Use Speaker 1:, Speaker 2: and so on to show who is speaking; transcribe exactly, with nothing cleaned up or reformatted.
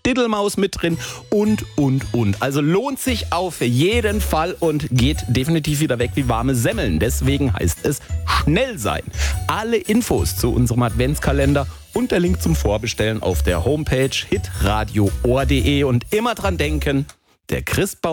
Speaker 1: Diddelmaus mit drin und, und, und. Also lohnt sich auf jeden Fall und geht definitiv wieder weg wie warme Semmeln. Deswegen heißt es schnell sein. Alle Infos zu unserem Adventskalender und der Link zum Vorbestellen auf der Homepage hitradio ohr punkt de und immer dran denken, der Christbaum